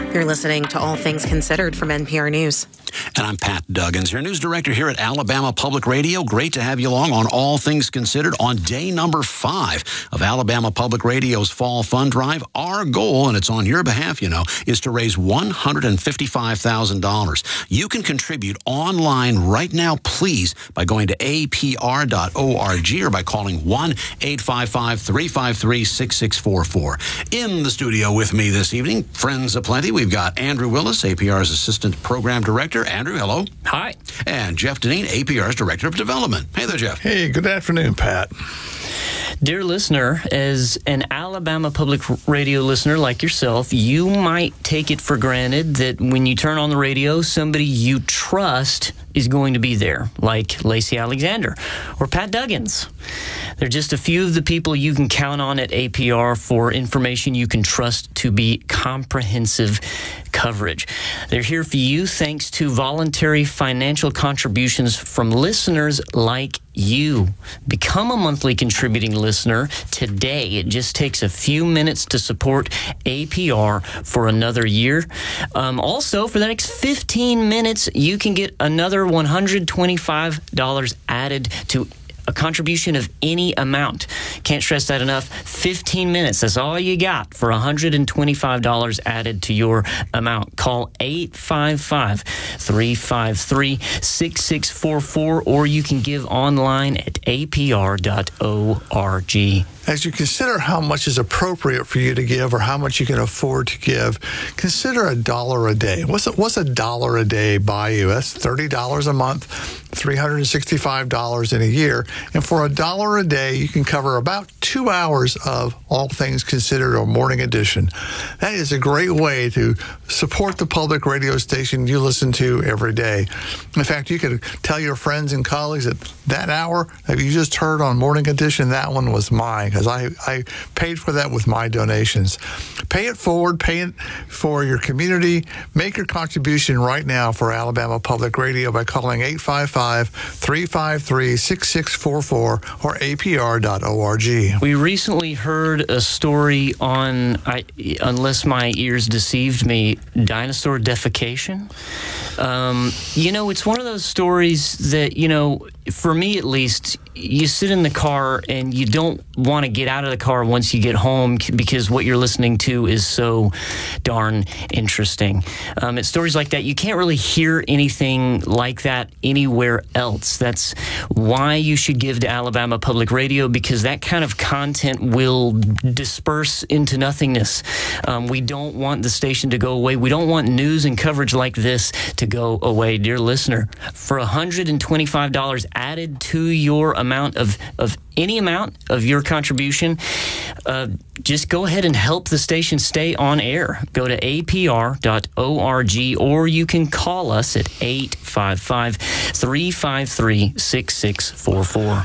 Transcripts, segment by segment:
You're listening to All Things Considered from NPR News. And I'm Pat Duggins, your news director here at Alabama Public Radio. Great to have you along on All Things Considered on day number 5 of Alabama Public Radio's Fall Fund Drive. Our goal, and it's on your behalf, is to raise $155,000. You can contribute online right now, please, by going to apr.org or by calling 1-855-353-6644. In the studio with me this evening, friends aplenty, we've got Andrew Willis, APR's Assistant Program Director. Andrew, hello. Hi. And Jeff Deneen, APR's Director of Development. Hey there, Jeff. Hey, good afternoon, Pat. Dear listener, as an Alabama Public Radio listener like yourself, you might take it for granted that when you turn on the radio, somebody you trust is going to be there, like Lacey Alexander or Pat Duggins. They're just a few of the people you can count on at APR for information you can trust to be comprehensive coverage. They're here for you thanks to voluntary financial contributions from listeners like you. Become a monthly contributing listener today. It just takes a few minutes to support APR for another year. Also, for the next 15 minutes, you can get another $125 added to a contribution of any amount. Can't stress that enough. 15 minutes. That's all you got for $125 added to your amount. Call 855-353-6644 or you can give online at apr.org. As you consider how much is appropriate for you to give or how much you can afford to give, consider $1 a day. What's $1 a day buy you? That's $30 a month, $365 in a year. And for $1 a day, you can cover about 2 hours of All Things Considered or Morning Edition. That is a great way to support the public radio station you listen to every day. In fact, you could tell your friends and colleagues that hour that you just heard on Morning Edition, that one was mine, because I paid for that with my donations. Pay it forward, pay it for your community. Make your contribution right now for Alabama Public Radio by calling 855-353-6644 or apr.org. We recently heard a story on, unless my ears deceived me, dinosaur defecation. It's one of those stories that, for me at least, you sit in the car and you don't want to get out of the car once you get home because what you're listening to is so darn interesting. It's stories like that. You can't really hear anything like that anywhere else. That's why you should give to Alabama Public Radio, because that kind of content will disperse into nothingness. We don't want the station to go away. We don't want news and coverage like this to go away. Dear listener, for $125 added to your amount of any amount of your contribution, just go ahead and help the station stay on air. Go to apr.org or you can call us at 855-353-6644.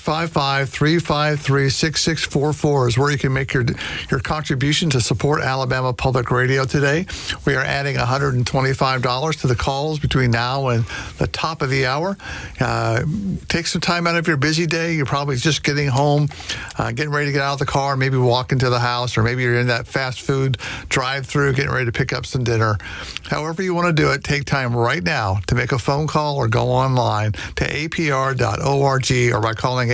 855-353-6644 is where you can make your contribution to support Alabama Public Radio today. We are adding $125 to the calls between now and the top of the hour. Take some time out of your busy day. You're probably just getting home, getting ready to get out of the car, maybe walk into the house, or maybe you're in that fast food drive-through getting ready to pick up some dinner. However you want to do it, take time right now to make a phone call or go online to apr.org or by calling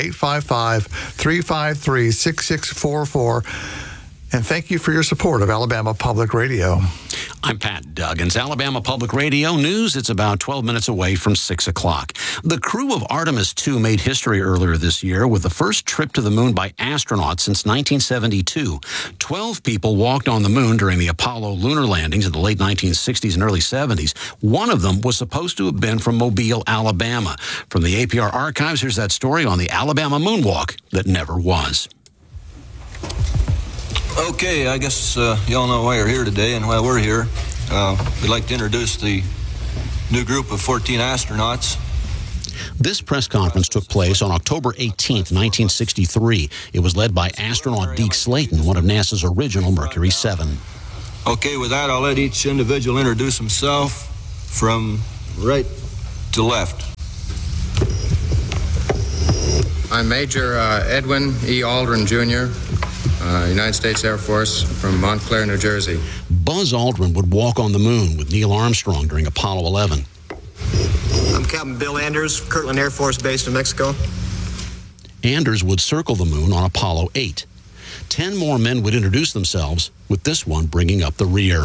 855-353-6644. And thank you for your support of Alabama Public Radio. I'm Pat Duggins. Alabama Public Radio News. It's about 12 minutes away from 6 o'clock. The crew of Artemis II made history earlier this year with the first trip to the moon by astronauts since 1972. 12 people walked on the moon during the Apollo lunar landings in the late 1960s and early 70s. One of them was supposed to have been from Mobile, Alabama. From the APR archives, here's that story on the Alabama moonwalk that never was. Okay, I guess y'all know why you're here today and why we're here. We'd like to introduce the new group of 14 astronauts. This press conference took place on October 18th, 1963. It was led by astronaut Deke Slayton, one of NASA's original Mercury 7. Okay, with that, I'll let each individual introduce himself from right to left. I'm Major Edwin E. Aldrin, Jr., United States Air Force from Montclair, New Jersey. Buzz Aldrin would walk on the moon with Neil Armstrong during Apollo 11. I'm Captain Bill Anders, Kirtland Air Force Base in Mexico. Anders would circle the moon on Apollo 8. 10 more men would introduce themselves, with this one bringing up the rear.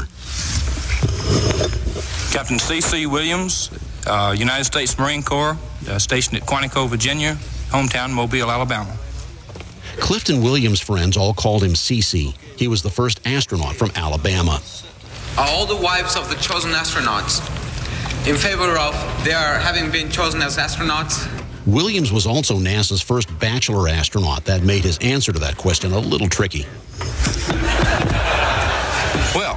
Captain C.C. Williams, United States Marine Corps, stationed at Quantico, Virginia, hometown Mobile, Alabama. Clifton Williams' friends all called him C.C. He was the first astronaut from Alabama. All the wives of the chosen astronauts in favor of their having been chosen as astronauts. Williams was also NASA's first bachelor astronaut. That made his answer to that question a little tricky. Well,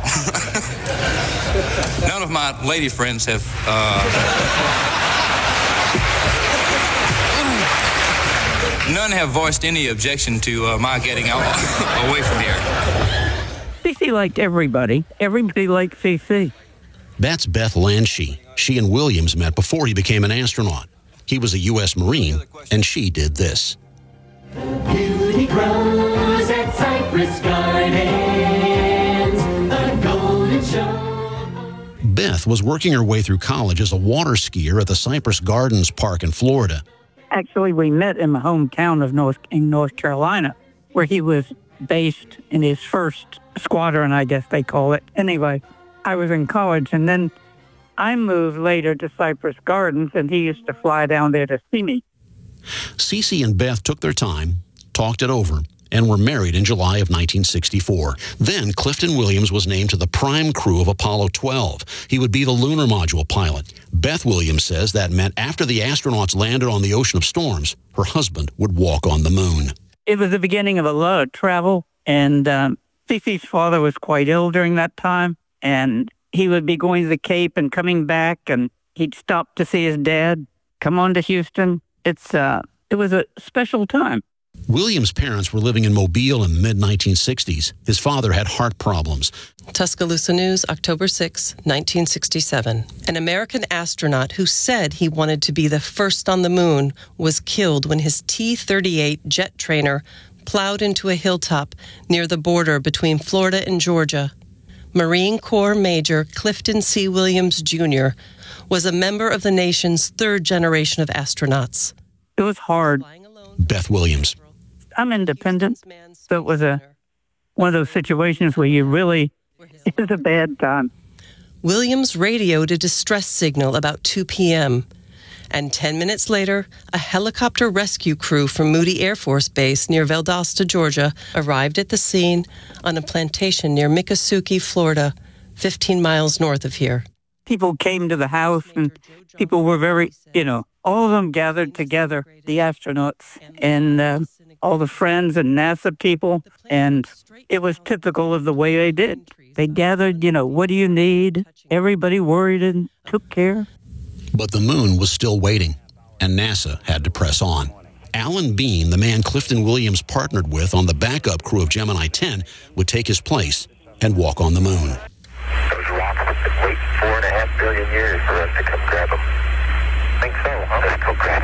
none of my lady friends have none have voiced any objection to my getting away from here. CC liked everybody. Everybody liked CC. That's Beth Landshe. She and Williams met before he became an astronaut. He was a U.S. Marine, and she did this. Beauty grows at Cypress Gardens, a golden show. Beth was working her way through college as a water skier at the Cypress Gardens Park in Florida. Actually, we met in my hometown of North Carolina, where he was based in his first squadron, I guess they call it. Anyway, I was in college, and then I moved later to Cypress Gardens, and he used to fly down there to see me. Cece and Beth took their time, talked it over, and were married in July of 1964. Then Clifton Williams was named to the prime crew of Apollo 12. He would be the lunar module pilot. Beth Williams says that meant after the astronauts landed on the Ocean of Storms, her husband would walk on the moon. It was the beginning of a lot of travel, and Cece's father was quite ill during that time, and he would be going to the Cape and coming back, and he'd stop to see his dad, come on to Houston. It was a special time. Williams' parents were living in Mobile in the mid-1960s. His father had heart problems. Tuscaloosa News, October 6, 1967. An American astronaut who said he wanted to be the first on the moon was killed when his T-38 jet trainer plowed into a hilltop near the border between Florida and Georgia. Marine Corps Major Clifton C. Williams, Jr. was a member of the nation's third generation of astronauts. It was hard. Beth Williams. I'm independent, so it was one of those situations where it was a bad time. Williams radioed a distress signal about 2 p.m., and 10 minutes later, a helicopter rescue crew from Moody Air Force Base near Valdosta, Georgia, arrived at the scene on a plantation near Miccosukee, Florida, 15 miles north of here. People came to the house, and people were very, all of them gathered together, the astronauts, and all the friends and NASA people, and it was typical of the way they did. They gathered, what do you need? Everybody worried and took care. But the moon was still waiting, and NASA had to press on. Alan Bean, the man Clifton Williams partnered with on the backup crew of Gemini 10, would take his place and walk on the moon. Those rocks have been waiting 4.5 billion years for us to come grab them. I think so, huh? Let's go grab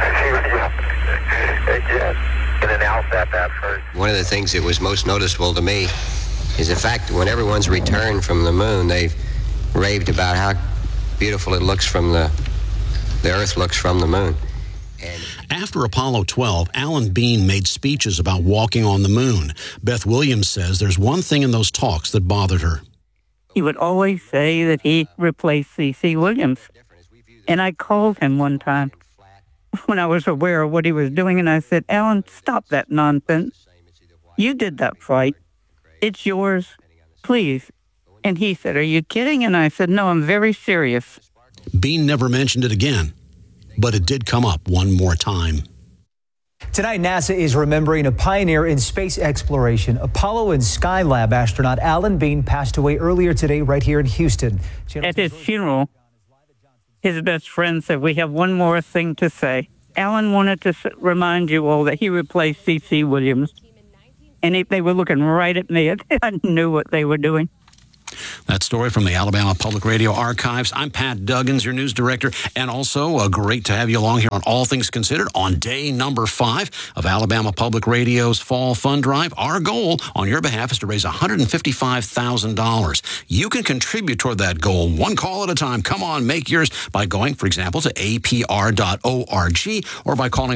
them. Yeah. And announce that first. One of the things that was most noticeable to me is the fact that when everyone's returned from the moon, they've raved about how beautiful it looks from the Earth looks from the moon. After Apollo 12, Alan Bean made speeches about walking on the moon. Beth Williams says there's one thing in those talks that bothered her. He would always say that he replaced C.C. Williams. And I called him one time when I was aware of what he was doing, and I said, Alan, stop that nonsense. You did that flight. It's yours. Please. And he said, are you kidding? And I said, no, I'm very serious. Bean never mentioned it again, but it did come up one more time. Tonight, NASA is remembering a pioneer in space exploration. Apollo and Skylab astronaut Alan Bean passed away earlier today right here in Houston. At his funeral, his best friend said, we have one more thing to say. Alan wanted to remind you all that he replaced C.C. Williams. And they were looking right at me. I knew what they were doing. That story from the Alabama Public Radio Archives. I'm Pat Duggins, your news director, and also great to have you along here on All Things Considered on day number 5 of Alabama Public Radio's Fall Fund Drive. Our goal on your behalf is to raise $155,000. You can contribute toward that goal one call at a time. Come on, make yours by going, for example, to apr.org or by calling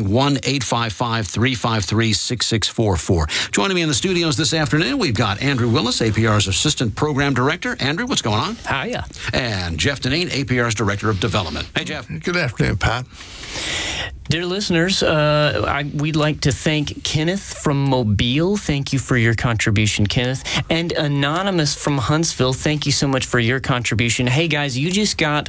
1-855-353-6644. Joining me in the studios this afternoon, we've got Andrew Willis, APR's Assistant Program Director. Andrew, what's going on? Hiya. And Jeff Deneen, APR's Director of Development. Hey, Jeff. Good afternoon, Pat. Dear listeners, we'd like to thank Kenneth from Mobile. Thank you for your contribution, Kenneth. And Anonymous from Huntsville, thank you so much for your contribution. Hey, guys, you just got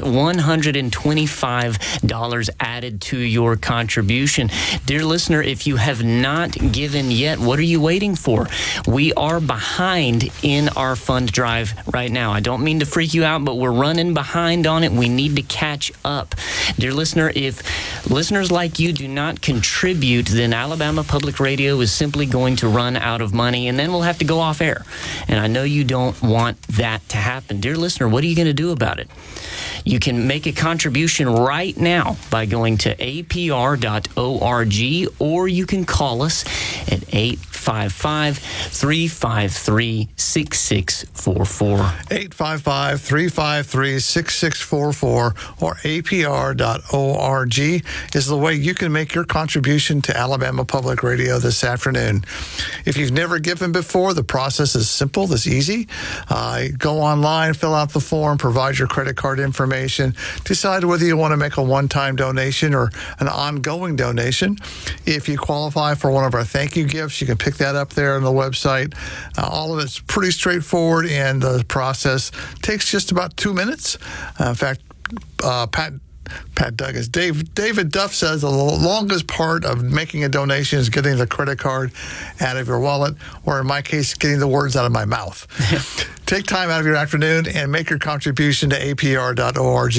$125 added to your contribution. Dear listener, if you have not given yet, what are you waiting for? We are behind in our fund drive right now. I don't mean to freak you out, but we're running behind on it. We need to catch up. Dear listener, if listeners like you do not contribute, then Alabama Public Radio is simply going to run out of money, and then we'll have to go off air. And I know you don't want that to happen. Dear listener, what are you going to do about it? You can make a contribution right now by going to apr.org, or you can call us at 855-353-6644. 855-353-6644 or apr.org is the way you can make your contribution to Alabama Public Radio this afternoon. If you've never given before, the process is simple. It's easy. Go online, fill out the form, provide your credit card information, decide whether you want to make a one-time donation or an ongoing donation. If you qualify for one of our thank you gifts, you can pick that up there on the website. All of it's pretty straightforward, and the process takes just about 2 minutes. In fact, Pat Duggins, David Duff says the longest part of making a donation is getting the credit card out of your wallet, or in my case, getting the words out of my mouth. Take time out of your afternoon and make your contribution to apr.org or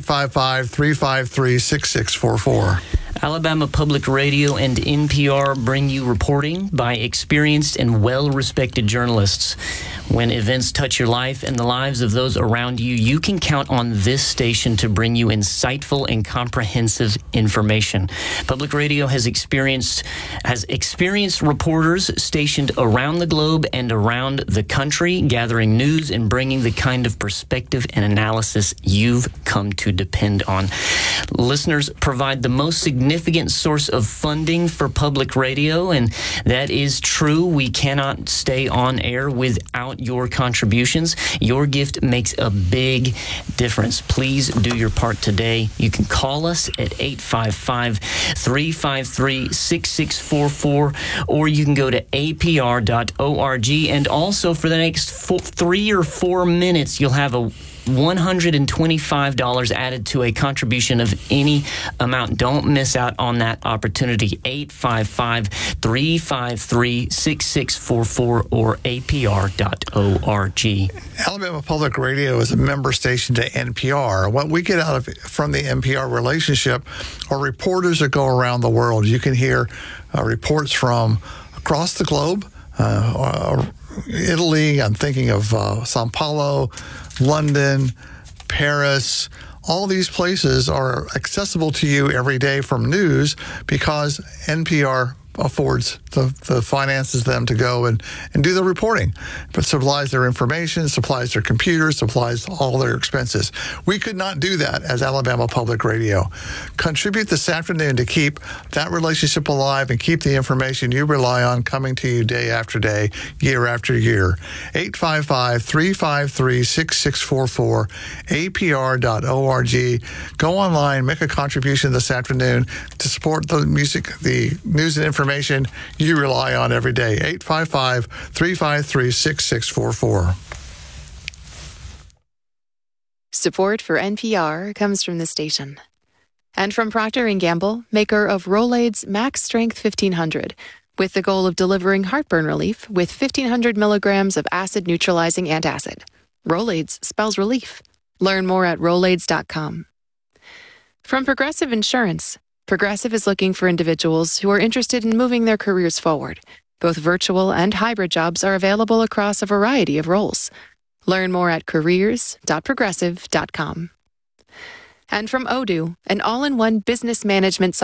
855-353-6644. Alabama Public Radio and NPR bring you reporting by experienced and well-respected journalists. When events touch your life and the lives of those around you, you can count on this station to bring you insightful and comprehensive information. Public Radio has experienced reporters stationed around the globe and around the country, gathering news and bringing the kind of perspective and analysis you've come to depend on. Listeners provide the most significant source of funding for public radio, and that is true. We cannot stay on air without your contributions. Your gift makes a big difference. Please do your part today. You can call us at 855-353-6644, or you can go to apr.org. And also for the next 3 or 4 minutes, you'll have a $125 added to a contribution of any amount. Don't miss out on that opportunity. 855-353-6644 or apr.org. Alabama Public Radio is a member station to NPR. What we get out from the NPR relationship are reporters that go around the world. You can hear reports from across the globe. Italy, I'm thinking of Sao Paulo, London, Paris. All these places are accessible to you every day from news because NPR affords the finances them to go and do the reporting, but supplies their information, supplies their computers, supplies all their expenses. We could not do that as Alabama Public Radio. Contribute this afternoon to keep that relationship alive and keep the information you rely on coming to you day after day, year after year. 855-353-6644, apr.org. Go online, make a contribution this afternoon to support the news and information you rely on every day. 855-353-6644. Support for NPR comes from the station. And from Procter & Gamble, maker of Rolaids Max Strength 1500, with the goal of delivering heartburn relief with 1,500 milligrams of acid-neutralizing antacid. Rolaids spells relief. Learn more at Rolaids.com. From Progressive Insurance, Progressive is looking for individuals who are interested in moving their careers forward. Both virtual and hybrid jobs are available across a variety of roles. Learn more at careers.progressive.com. And from Odoo, an all-in-one business management software